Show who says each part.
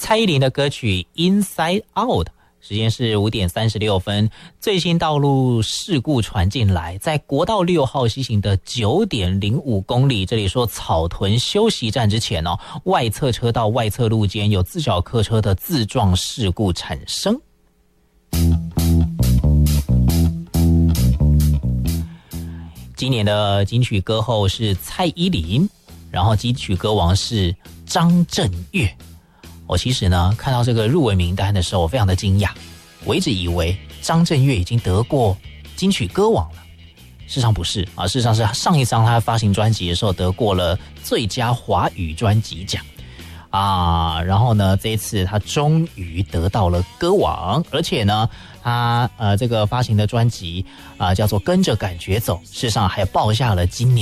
Speaker 1: 蔡依林的歌曲 Inside Out， 时间是5点36分。最新道路事故传进来，在国道6号西行的 9.05 公里，这里说草屯休息站之前哦，外侧车道外侧路间有自小客车的自撞事故产生。今年的金曲歌后是蔡依林，然后金曲歌王是张震岳。我其实呢看到这个入围名单的时候，我非常的惊讶，我一直以为张震岳已经得过金曲歌王了，事实上不是啊，事实上是上一张他发行专辑的时候得过了最佳华语专辑奖啊，然后呢这一次他终于得到了歌王，而且呢他这个发行的专辑叫做跟着感觉走，事实上还报下了今年